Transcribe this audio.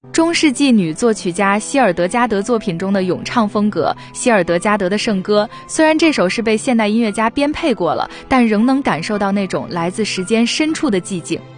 中世纪女作曲家希尔德加德作品中的咏唱风格，希尔德加德的圣歌，虽然这首是被现代音乐家编配过了，但仍能感受到那种来自时间深处的寂静。